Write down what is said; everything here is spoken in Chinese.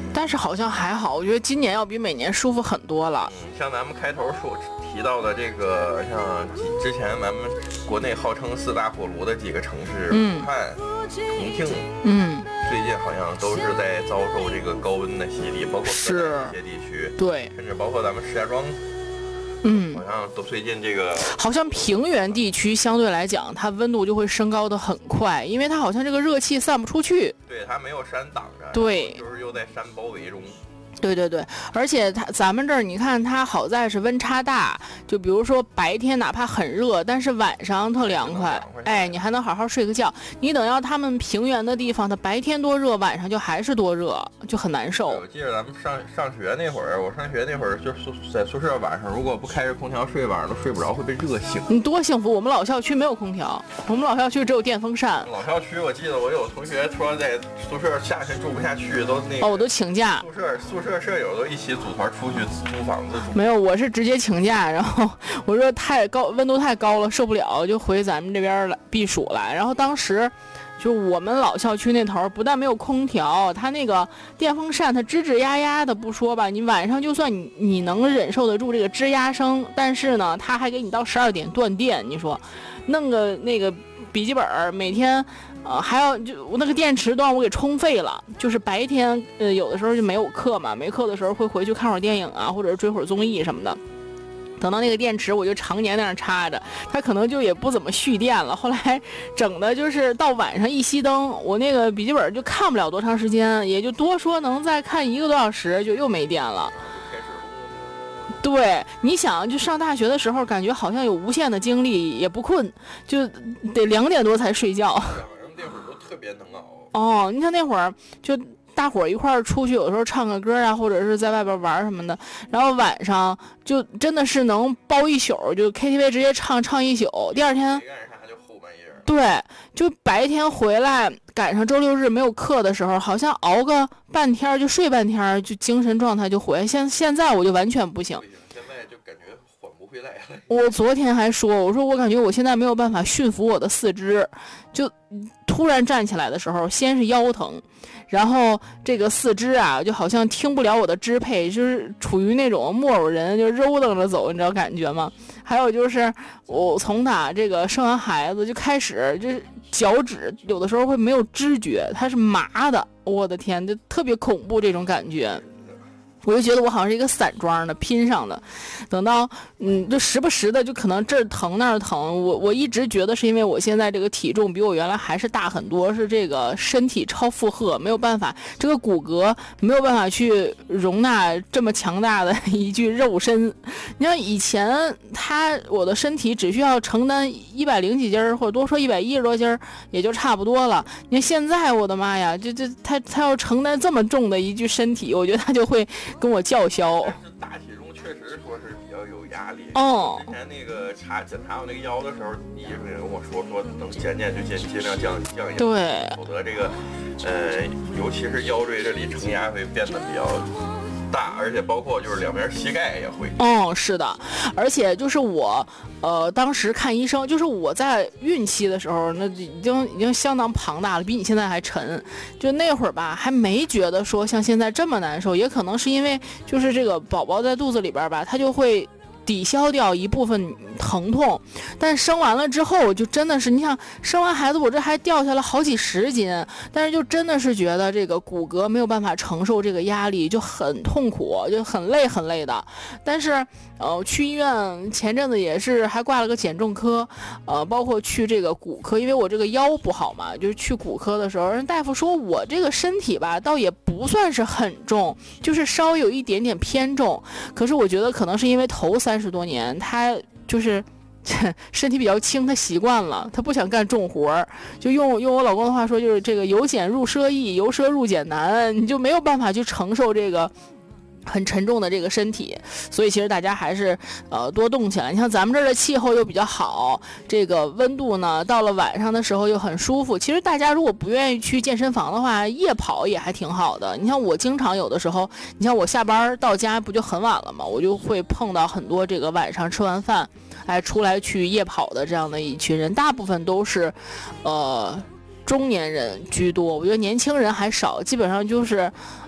但是好像还好，我觉得今年要比每年舒服很多了。 像咱们开头提到的这个，像之前咱们国内号称4大火炉的几个城市，武汉、重庆，最近好像都是在遭受这个高温的洗礼，包括河南一些地区， 对， 甚至包括咱们石家庄。好像都最近这个， 好像平原地区相对来讲，它温度就会升高的很快，因为它好像这个热气散不出去。 对，它没有山挡着， 对， 就是又在山包围中。 对对对，而且咱们这儿你看它好在是温差大，就比如说白天哪怕很热，但是晚上特凉快，哎，你还能好好睡个觉。你等要他们平原的地方，它白天多热，晚上就还是多热，就很难受。 我记得咱们上学那会儿，我上学那会儿就是在宿舍，晚上如果不开着空调睡，晚上都睡不着，会被热醒。 你多幸福！我们老校区没有空调，我们老校区只有电风扇。 老校区我记得我有同学说在宿舍夏天住不下去，都那个我都请假。 宿舍舍友都一起组团出去租房子住。 没有，我是直接请假，然后我说太高，温度太高了，受不了，就回咱们这边来避暑来。然后当时就我们老校区那头不但没有空调，它那个电风扇它吱吱呀呀的不说吧，你晚上就算你能忍受得住这个吱呀声，但是呢它还给你到12点断电，你说弄个那个笔记本每天还要就那个电池都让我给充废了，就是白天有的时候就没有课嘛，没课的时候会回去看会儿电影啊，或者追会儿综艺什么的。等到那个电池我就常年那样插着，它可能就也不怎么蓄电了。后来整的就是到晚上一熄灯，我那个笔记本就看不了多长时间，也就多说能再看1个多小时就又没电了。对，你想就上大学的时候感觉好像有无限的精力，也不困，就得2点多才睡觉。 晚上那会儿都特别能熬。 你像那会儿就大伙儿一块儿出去，有的时候唱个歌啊，或者是在外边玩什么的，然后晚上就真的是能包一宿，就 KTV 直接唱一宿，第二天对，就白天回来赶上周6日没有课的时候，好像熬个半天就睡半天，就精神状态就回来。现在我就完全不行， 现在就感觉缓不回来了。 我昨天还说，我说我感觉我现在没有办法驯服我的四肢，就突然站起来的时候，先是腰疼，然后这个四肢啊，就好像听不了我的支配，就是处于那种木偶人，就肉蹬着走，你知道感觉吗？还有就是我从打这个生完孩子就开始，就是脚趾有的时候会没有知觉，它是麻的，我的天，就特别恐怖这种感觉。我就觉得我好像是一个散装的拼上的，等到就时不时的就可能这儿疼那儿疼，我一直觉得是因为我现在这个体重比我原来还是大很多，是这个身体超负荷，没有办法，这个骨骼没有办法去容纳这么强大的一具肉身。你像以前我的身体只需要承担100几斤或者多说110多斤也就差不多了，你看现在我的妈呀，他要承担这么重的一具身体，我觉得他就会跟我叫嚣。 但是大体重确实说是比较有压力。之前那个检查我那个腰的时候，医生跟我说能减就尽量降一降， 对， 否则这个尤其是腰椎这里承压会变得比较大，而且包括就是两边膝盖也会。 是的，而且就是我当时看医生，就是我在孕期的时候，那已经相当庞大了，比你现在还沉。就那会儿吧，还没觉得说像现在这么难受，也可能是因为就是这个宝宝在肚子里边吧，他就会抵消掉一部分疼痛，但生完了之后就真的是，你想生完孩子我这还掉下了好几10斤，但是就真的是觉得这个骨骼没有办法承受这个压力，就很痛苦，就很累的。但是去医院前阵子也是还挂了个减重科，包括去这个骨科，因为我这个腰不好嘛，就是去骨科的时候，人大夫说我这个身体吧倒也不算是很重，就是稍微有一点点偏重，可是我觉得可能是因为头30多年他就是身体比较轻，他习惯了，他不想干重活，就用我老公的话说，就是这个由俭入奢易，由奢入俭难，你就没有办法去承受这个很沉重的这个身体。所以其实大家还是多动起来。你像咱们这儿的气候又比较好，这个温度呢到了晚上的时候又很舒服。其实大家如果不愿意去健身房的话，夜跑也还挺好的。你像我经常有的时候，你像我下班到家不就很晚了吗？我就会碰到很多这个晚上吃完饭出来去夜跑的这样的一群人，大部分都是中年人居多，我觉得年轻人还少，基本上就是